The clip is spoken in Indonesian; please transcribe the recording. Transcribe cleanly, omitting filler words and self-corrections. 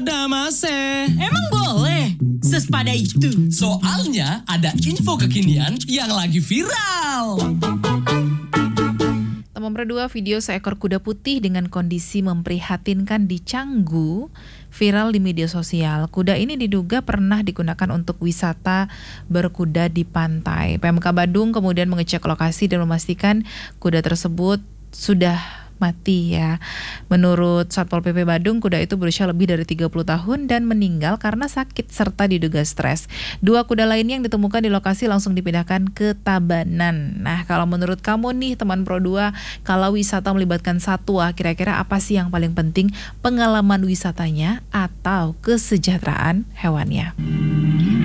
pada mase. Emang boleh? Sepada itu. Soalnya ada info kekinian yang lagi viral. Nomor 2, video seekor kuda putih dengan kondisi memprihatinkan di Canggu viral di media sosial. Kuda ini diduga pernah digunakan untuk wisata berkuda di pantai. PMK Badung kemudian mengecek lokasi dan memastikan kuda tersebut sudah mati ya. Menurut Satpol PP Badung, kuda itu berusia lebih dari 30 tahun dan meninggal karena sakit serta diduga stres. 2 kuda lainnya yang ditemukan di lokasi langsung dipindahkan ke Tabanan. Nah, kalau menurut kamu nih teman Pro 2, kalau wisata melibatkan satwa, kira-kira apa sih yang paling penting? Pengalaman wisatanya atau kesejahteraan hewannya?